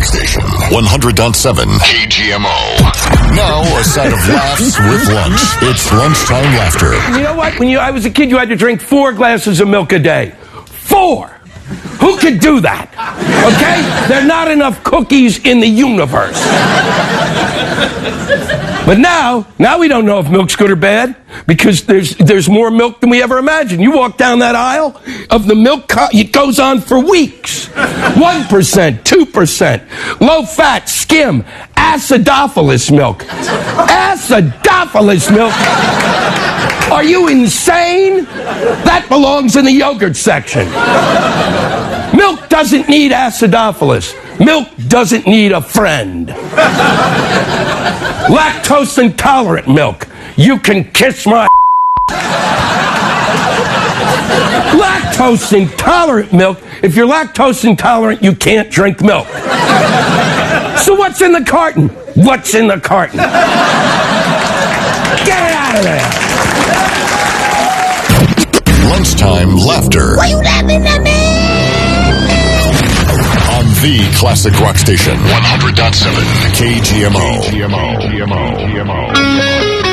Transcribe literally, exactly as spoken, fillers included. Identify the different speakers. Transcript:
Speaker 1: Station, one hundred point seven K G M O. Now a side of laughs with lunch. It's lunchtime laughter.
Speaker 2: You know what? When you, I was a kid, you had to drink four glasses of milk a day. Four! Who could do that? Okay? There are not enough cookies in the universe. But now, now we don't know if milk's good or bad because there's there's more milk than we ever imagined. You walk down that aisle of the milk, co- it goes on for weeks. one percent, two percent, low-fat, skim, acidophilus milk. Acidophilus milk? Are you insane? That belongs in the yogurt section. Milk doesn't need acidophilus. Milk doesn't need a friend. Lactose intolerant milk. You can kiss my lactose intolerant milk. If you're lactose intolerant, you can't drink milk. So what's in the carton? What's in the carton? Get it out of there.
Speaker 1: Lunchtime laughter.
Speaker 3: Why you laughing at me?
Speaker 1: On the classic rock station, one hundred point seven K G M O. K G M O. K G M O. K G M O.